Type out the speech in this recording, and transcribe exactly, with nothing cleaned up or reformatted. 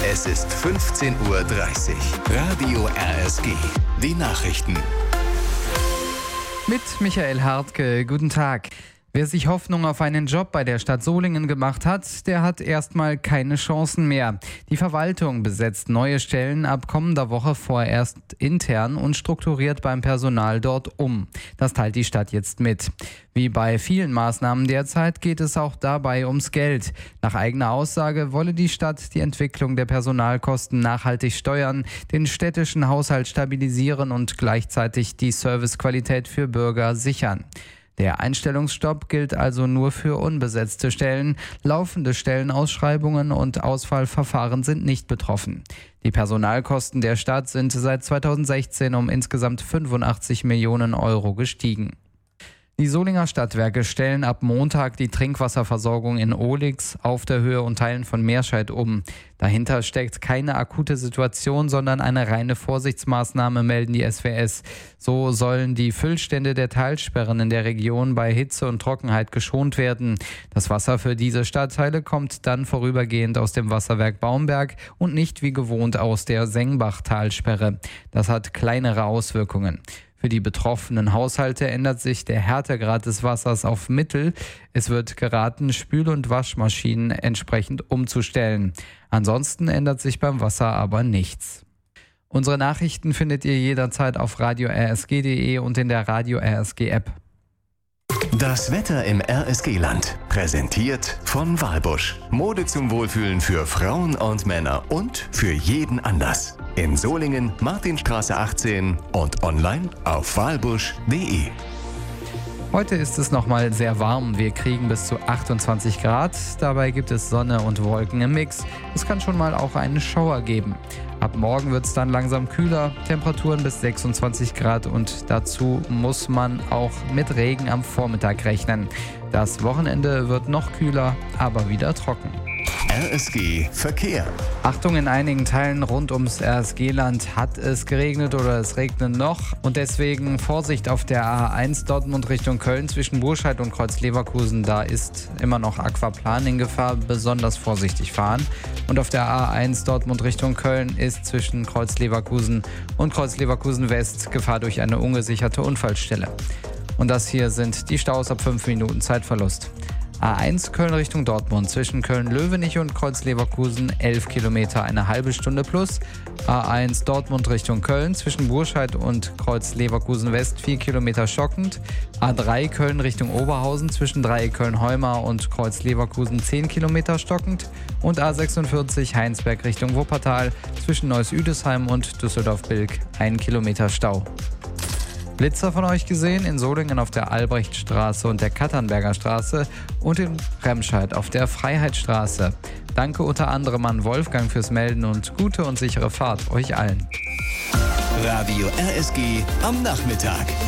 Es ist fünfzehn Uhr dreißig. Radio R S G. Die Nachrichten. Mit Michael Hartke, guten Tag. Wer sich Hoffnung auf einen Job bei der Stadt Solingen gemacht hat, der hat erstmal keine Chancen mehr. Die Verwaltung besetzt neue Stellen ab kommender Woche vorerst intern und strukturiert beim Personal dort um. Das teilt die Stadt jetzt mit. Wie bei vielen Maßnahmen derzeit geht es auch dabei ums Geld. Nach eigener Aussage wolle die Stadt die Entwicklung der Personalkosten nachhaltig steuern, den städtischen Haushalt stabilisieren und gleichzeitig die Servicequalität für Bürger sichern. Der Einstellungsstopp gilt also nur für unbesetzte Stellen. Laufende Stellenausschreibungen und Auswahlverfahren sind nicht betroffen. Die Personalkosten der Stadt sind seit zweitausendsechzehn um insgesamt fünfundachtzig Millionen Euro gestiegen. Die Solinger Stadtwerke stellen ab Montag die Trinkwasserversorgung in Ohlix, auf der Höhe und Teilen von Meerscheid um. Dahinter steckt keine akute Situation, sondern eine reine Vorsichtsmaßnahme, melden die S W S. So sollen die Füllstände der Talsperren in der Region bei Hitze und Trockenheit geschont werden. Das Wasser für diese Stadtteile kommt dann vorübergehend aus dem Wasserwerk Baumberg und nicht wie gewohnt aus der Sengbach-Talsperre. Das hat kleinere Auswirkungen. Für die betroffenen Haushalte ändert sich der Härtegrad des Wassers auf Mittel. Es wird geraten, Spül- und Waschmaschinen entsprechend umzustellen. Ansonsten ändert sich beim Wasser aber nichts. Unsere Nachrichten findet ihr jederzeit auf radio r s g punkt d e und in der Radio R S G App. Das Wetter im R S G-Land. Präsentiert von Walbusch. Mode zum Wohlfühlen für Frauen und Männer und für jeden Anlass. In Solingen, Martinstraße achtzehn und online auf walbusch punkt d e. Heute ist es nochmal sehr warm. Wir kriegen bis zu achtundzwanzig Grad. Dabei gibt es Sonne und Wolken im Mix. Es kann schon mal auch einen Schauer geben. Ab morgen wird es dann langsam kühler. Temperaturen bis sechsundzwanzig Grad und dazu muss man auch mit Regen am Vormittag rechnen. Das Wochenende wird noch kühler, aber wieder trocken. R S G Verkehr. Achtung, in einigen Teilen rund ums R S G-Land hat es geregnet oder es regnet noch und deswegen Vorsicht auf der A eins Dortmund Richtung Köln zwischen Burscheid und Kreuz-Leverkusen. Da ist immer noch Aquaplan in Gefahr, besonders vorsichtig fahren. Und auf der A eins Dortmund Richtung Köln ist zwischen Kreuz-Leverkusen und Kreuz-Leverkusen West Gefahr durch eine ungesicherte Unfallstelle. Und das hier sind die Staus ab fünf Minuten Zeitverlust. A eins Köln Richtung Dortmund zwischen Köln-Löwenich und Kreuz-Leverkusen elf Kilometer, eine halbe Stunde plus. A eins Dortmund Richtung Köln zwischen Burscheid und Kreuz-Leverkusen West vier Kilometer stockend. A drei Köln Richtung Oberhausen zwischen Dreieck Köln-Heumar und Kreuz-Leverkusen zehn Kilometer stockend. Und A sechsundvierzig Heinsberg Richtung Wuppertal zwischen Neuss-Üdesheim und Düsseldorf-Bilk ein Kilometer Stau. Blitzer von euch gesehen in Solingen auf der Albrechtstraße und der Katternberger Straße und in Remscheid auf der Freiheitsstraße. Danke unter anderem an Wolfgang fürs Melden und gute und sichere Fahrt euch allen. Radio R S G am Nachmittag.